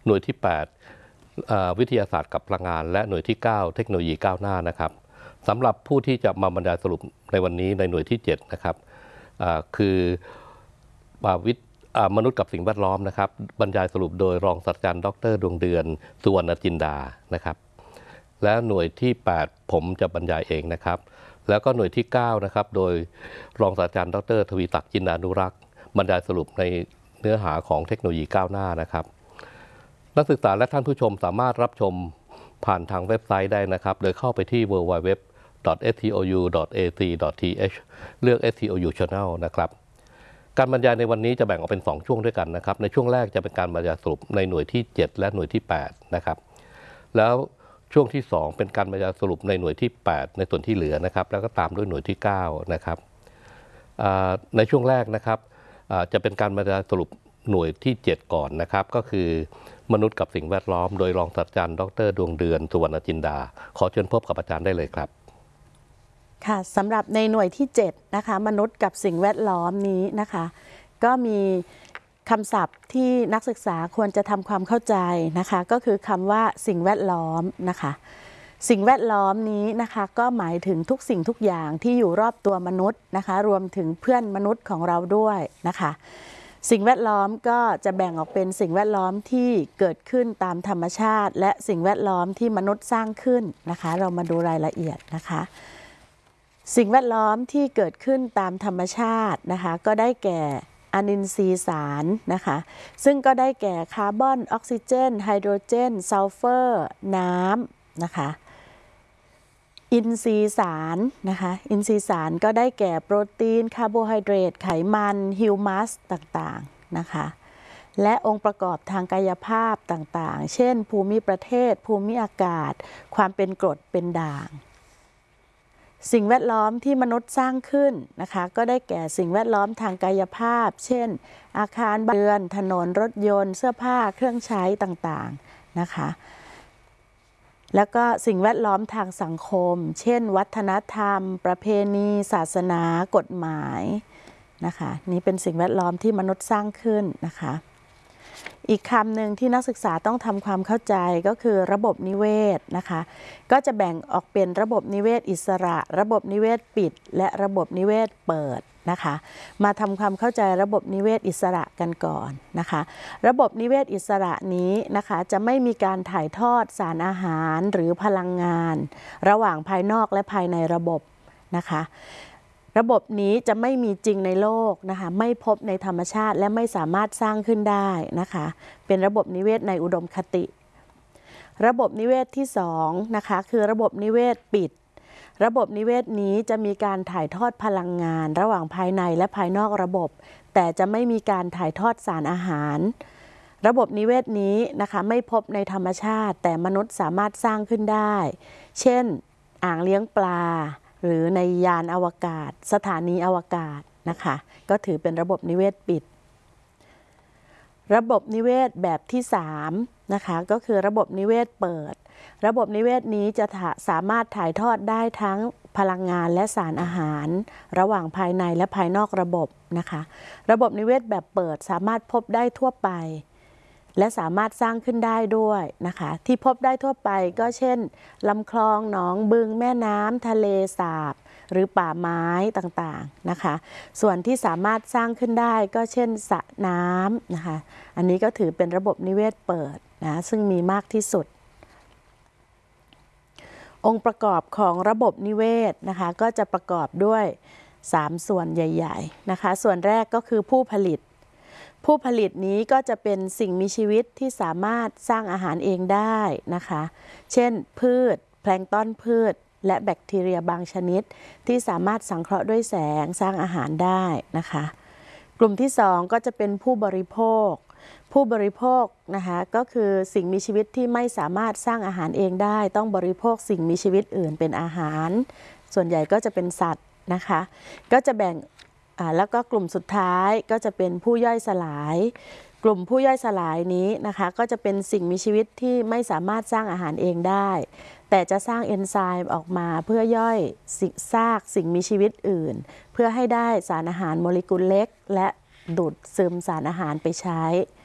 หน่วยที่8วิทยาศาสตร์กับพลังงานและหน่วยที่9เทคโนโลยีก้าวหน้านะครับสำหรับผู้ที่จะมาบรรยายสรุปในวันนี้ในหน่วยที่7นะครับคือมนุษย์กับสิ่งแวดล้อมนะครับบรรยายสรุปโดยรองศาสตราจารย์ดร.ดวงเดือนสุวรรณจินดานะครับและหน่วยที่8ผมจะบรรยายเองนะครับแล้วก็หน่วยที่9นะครับโดยรองศาสตราจารย์ดร.ทวีศักดิ์จินดานุรักษ์บรรยายสรุปในเนื้อหาของเทคโนโลยีก้าวหน้านะครับนักศึกษาและท่านผู้ชมสามารถรับชมผ่านทางเว็บไซต์ได้นะครับโดยเข้าไปที่ www.stou.ac.th เลือก STOU Channel นะครับการบรรยายในวันนี้จะแบ่งออกเป็น2ช่วงด้วยกันนะครับในช่วงแรกจะเป็นการบรรยายสรุปในหน่วยที่7และหน่วยที่8นะครับแล้วช่วงที่2เป็นการบรรยายสรุปในหน่วยที่8ในส่วนที่เหลือนะครับแล้วก็ตามด้วยหน่วยที่9นะครับในช่วงแรกนะครับจะเป็นการบรรยายสรุปหน่วยที่7ก่อนนะครับก็คือมนุษย์กับสิ่งแวดล้อมโดยรองศาสตราจารย์ดร.ดวงเดือนสุวรรณจินดาขอเชิญพบกับอาจารย์ได้เลยครับค่ะสำหรับในหน่วยที่7นะคะมนุษย์กับสิ่งแวดล้อมนี้นะคะก็มีคำศัพท์ที่นักศึกษาควรจะทำความเข้าใจนะคะก็คือคำว่าสิ่งแวดล้อมนะคะสิ่งแวดล้อมนี้นะคะก็หมายถึงทุกสิ่งทุกอย่างที่อยู่รอบตัวมนุษย์นะคะรวมถึงเพื่อนมนุษย์ของเราด้วยนะคะสิ่งแวดล้อมก็จะแบ่งออกเป็นสิ่งแวดล้อมที่เกิดขึ้นตามธรรมชาติและสิ่งแวดล้อมที่มนุษย์สร้างขึ้นนะคะเรามาดูรายละเอียดนะคะสิ่งแวดล้อมที่เกิดขึ้นตามธรรมชาตินะคะก็ได้แก่อนินทรีย์สารนะคะซึ่งก็ได้แก่คาร์บอนออกซิเจนไฮโดรเจนซัลเฟอร์น้ำนะคะอินทรีย์สารนะคะอินทรีย์สารก็ได้แก่โปรตีนคาร์โบไฮเดรตไขมันฮิวมัสต่างๆนะคะและองค์ประกอบทางกายภาพต่างๆเช่นภูมิประเทศภูมิอากาศความเป็นกรดเป็นด่างสิ่งแวดล้อมที่มนุษย์สร้างขึ้นนะคะก็ได้แก่สิ่งแวดล้อมทางกายภาพเช่นอาคารบ้านเรือนถนนรถยนต์เสื้อผ้าเครื่องใช้ต่างๆนะคะแล้วก็สิ่งแวดล้อมทางสังคมเช่นวัฒนธรรมประเพณีศาสนากฎหมายนะคะนี่เป็นสิ่งแวดล้อมที่มนุษย์สร้างขึ้นนะคะอีกคำหนึ่งที่นักศึกษาต้องทำความเข้าใจก็คือระบบนิเวศนะคะก็จะแบ่งออกเป็นระบบนิเวศอิสระระบบนิเวศปิดและระบบนิเวศเปิดนะคะมาทำความเข้าใจระบบนิเวศอิสระกันก่อนนะคะระบบนิเวศอิสระนี้นะคะจะไม่มีการถ่ายทอดสารอาหารหรือพลังงานระหว่างภายนอกและภายในระบบนะคะระบบนี้จะไม่มีจริงในโลกนะคะไม่พบในธรรมชาติและไม่สามารถสร้างขึ้นได้นะคะเป็นระบบนิเวศในอุดมคติระบบนิเวศที่2นะคะคือระบบนิเวศปิดระบบนิเวศนี้จะมีการถ่ายทอดพลังงานระหว่างภายในและภายนอกระบบแต่จะไม่มีการถ่ายทอดสารอาหารระบบนิเวศนี้นะคะไม่พบในธรรมชาติแต่มนุษย์สามารถสร้างขึ้นได้เช่นอ่างเลี้ยงปลาหรือในยานอวกาศสถานีอวกาศนะคะก็ถือเป็นระบบนิเวศปิดระบบนิเวศแบบที่3นะคะก็คือระบบนิเวศเปิดระบบนิเวศนี้จะสามารถถ่ายทอดได้ทั้งพลังงานและสารอาหารระหว่างภายในและภายนอกระบบนะคะระบบนิเวศแบบเปิดสามารถพบได้ทั่วไปและสามารถสร้างขึ้นได้ด้วยนะคะที่พบได้ทั่วไปก็เช่นลำคลองหนองบึงแม่น้ำทะเลสาบหรือป่าไม้ต่างๆนะคะส่วนที่สามารถสร้างขึ้นได้ก็เช่นสระน้ำนะคะอันนี้ก็ถือเป็นระบบนิเวศเปิดนะซึ่งมีมากที่สุดองค์ประกอบของระบบนิเวศนะคะก็จะประกอบด้วย3ส่วนใหญ่ๆนะคะส่วนแรกก็คือผู้ผลิตนี้ก็จะเป็นสิ่งมีชีวิตที่สามารถสร้างอาหารเองได้นะคะเช่นพืชแพลงก์ตอนพืชและแบคทีเรียบางชนิดที่สามารถสังเคราะห์ด้วยแสงสร้างอาหารได้นะคะกลุ่มที่2ก็จะเป็นผู้บริโภคนะคะก็คือสิ่งมีชีวิตที่ไม่สามารถสร้างอาหารเองได้ต้องบริโภคสิ่งมีชีวิตอื่นเป็นอาหารส่วนใหญ่ก็จะเป็นสัตว์นะคะก็จะแบ่งแล้วก็กลุ่มสุดท้ายก็จะเป็นผู้ย่อยสลายกลุ่มผู้ย่อยสลายนี้นะคะก็จะเป็นสิ่งมีชีวิตที่ไม่สามารถสร้างอาหารเองได้แต่จะสร้างเอนไซม์ออกมาเพื่อย่อยซากสิ่งมีชีวิตอื่นเพื่อให้ได้สารอาหารโมเลกุลเล็กและดูดซึมสารอาหารไปใช้